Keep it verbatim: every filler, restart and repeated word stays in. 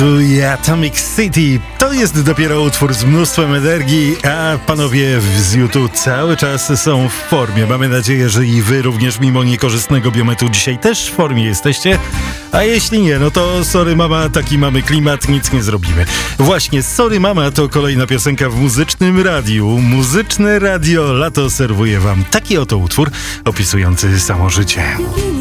Atomic City to jest dopiero utwór z mnóstwem energii, a panowie z YouTube cały czas są w formie. Mamy nadzieję, że i wy również mimo niekorzystnego biometru dzisiaj też w formie jesteście, a jeśli nie, no to sorry mama, taki mamy klimat, nic nie zrobimy. Właśnie, sorry mama to kolejna piosenka w Muzycznym Radiu. Muzyczne Radio Lato serwuje wam taki oto utwór opisujący samo życie.